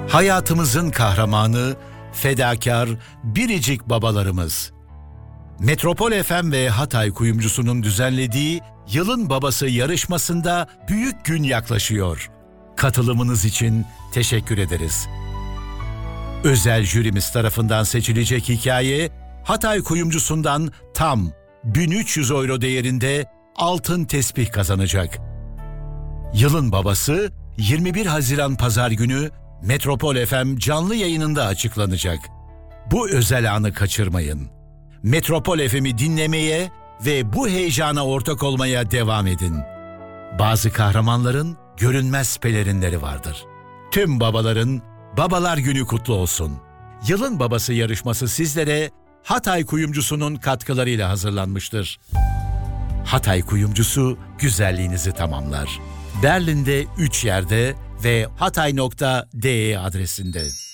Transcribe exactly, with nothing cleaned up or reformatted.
Hayatımızın kahramanı, fedakar, biricik babalarımız. Metropol F M ve Hatay Kuyumcusu'nun düzenlediği Yılın Babası yarışmasında büyük gün yaklaşıyor. Katılımınız için teşekkür ederiz. Özel jürimiz tarafından seçilecek hikaye, Hatay Kuyumcusu'ndan tam bin üç yüz euro değerinde altın tespih kazanacak. Yılın Babası yirmi bir Haziran Pazar günü Metropol F M canlı yayınında açıklanacak. Bu özel anı kaçırmayın. Metropol F M'i dinlemeye ve bu heyecana ortak olmaya devam edin. Bazı kahramanların görünmez pelerinleri vardır. Tüm babaların Babalar Günü kutlu olsun. Yılın Babası yarışması sizlere Hatay Kuyumcusu'nun katkılarıyla hazırlanmıştır. Hatay Kuyumcusu güzelliğinizi tamamlar. Berlin'de üç yerde ve hatay nokta de adresinde.